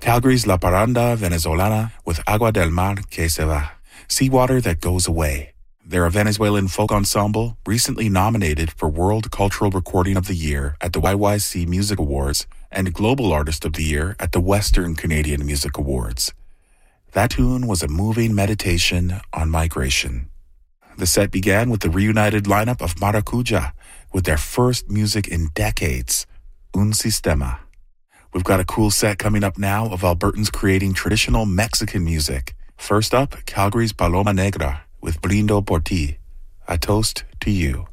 Calgary's La Parranda Venezolana with Agua del Mar que se va, seawater that goes away. They're a Venezuelan folk ensemble recently nominated for World Cultural Recording of the Year at the YYC Music Awards and Global Artist of the Year at the Western Canadian Music Awards. That tune was a moving meditation on migration. The set began with the reunited lineup of Maracuja with their first music in decades, Un Sistema. We've got a cool set coming up now of Albertans creating traditional Mexican music. First up, Calgary's Paloma Negra with Brindo por ti, a toast to you.